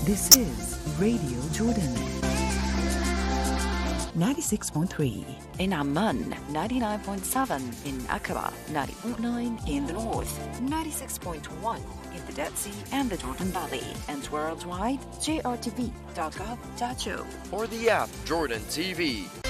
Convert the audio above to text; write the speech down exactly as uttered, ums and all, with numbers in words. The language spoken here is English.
This is Radio Jordan. ninety-six point three. In Amman, ninety-nine point seven. In Aqaba, ninety point nine. In the north, ninety-six point one. In the Dead Sea and the Jordan Valley. And worldwide, J R T V dot gov dot U. Or the app Jordan T V.